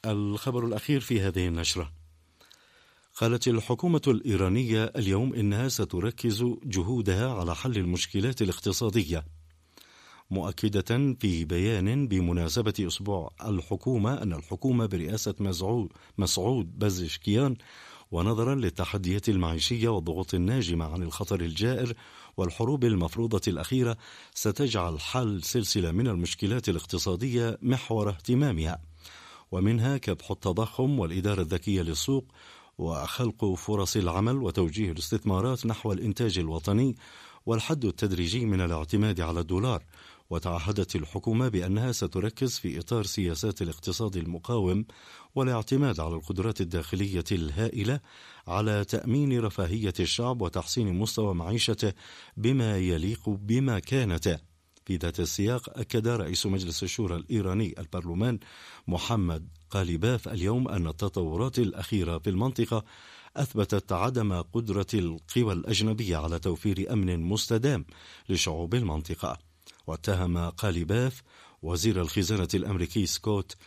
الخبر الأخير في هذه النشرة: قالت الحكومة الإيرانية اليوم إنها ستركز جهودها على حل المشكلات الاقتصادية، مؤكدة في بيان بمناسبة أسبوع الحكومة أن الحكومة برئاسة مسعود بازشكيان، ونظرا للتحديات المعيشية والضغوط الناجمة عن الخطر الجائر والحروب المفروضة الأخيرة، ستجعل حل سلسلة من المشكلات الاقتصادية محور اهتمامها، ومنها كبح التضخم والإدارة الذكية للسوق وخلق فرص العمل وتوجيه الاستثمارات نحو الإنتاج الوطني والحد التدريجي من الاعتماد على الدولار. وتعهدت الحكومة بأنها ستركز في إطار سياسات الاقتصاد المقاوم والاعتماد على القدرات الداخلية الهائلة على تأمين رفاهية الشعب وتحسين مستوى معيشته بما يليق بمكانته. في ذات السياق أكد رئيس مجلس الشورى الإيراني البرلمان محمد قاليباف اليوم أن التطورات الأخيرة في المنطقة أثبتت عدم قدرة القوى الأجنبية على توفير أمن مستدام لشعوب المنطقة. واتهم قاليباف وزير الخزانة الأمريكي سكوت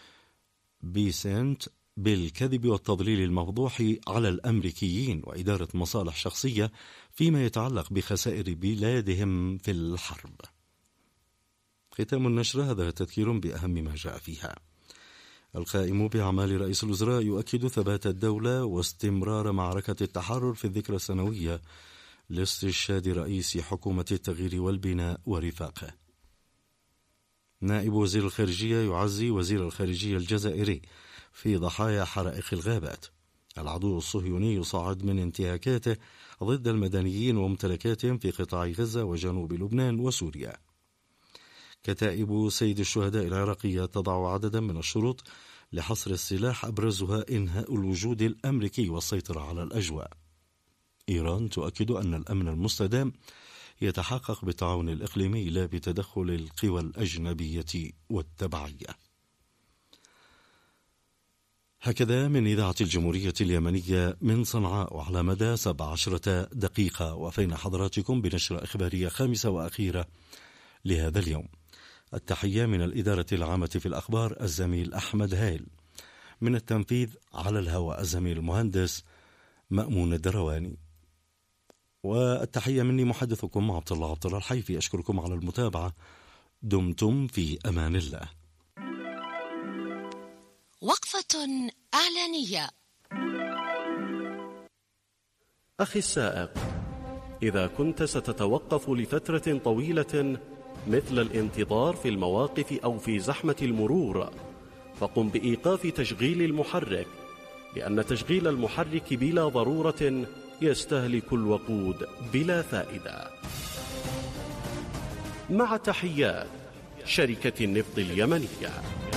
بيسنت بالكذب والتضليل المفضوح على الأمريكيين وإدارة مصالح شخصية فيما يتعلق بخسائر بلادهم في الحرب. ختام النشرة، هذا تذكير بأهم ما جاء فيها. القائم بأعمال رئيس الوزراء يؤكد ثبات الدولة واستمرار معركة التحرر في الذكرى السنوية لاستشهاد رئيس حكومة التغيير والبناء ورفاقه. نائب وزير الخارجية يعزي وزير الخارجية الجزائري في ضحايا حرائق الغابات. العدو الصهيوني يصعد من انتهاكاته ضد المدنيين وممتلكاتهم في قطاع غزة وجنوب لبنان وسوريا. كتائب سيد الشهداء العراقية تضع عددا من الشروط لحصر السلاح، أبرزها إنهاء الوجود الأمريكي والسيطرة على الأجواء. إيران تؤكد أن الأمن المستدام يتحقق بالتعاون الإقليمي لا بتدخل القوى الأجنبية والتبعية. هكذا من إذاعة الجمهورية اليمنية من صنعاء، وعلى مدى 17 دقيقة وفينا حضراتكم بنشرة إخبارية خامسة وأخيرة لهذا اليوم. التحية من الإدارة العامة في الأخبار الزميل أحمد هايل، من التنفيذ على الهواء الزميل المهندس مأمون الدرواني، والتحية مني محدثكم عبد الله الحيفي. أشكركم على المتابعة، دمتم في أمان الله. وقفة إعلانية. أخي السائق، إذا كنت ستتوقف لفترة طويلة مثل الانتظار في المواقف أو في زحمة المرور، فقم بإيقاف تشغيل المحرك، لأن تشغيل المحرك بلا ضرورة يستهلك الوقود بلا فائدة. مع تحيات شركة النفط اليمنية.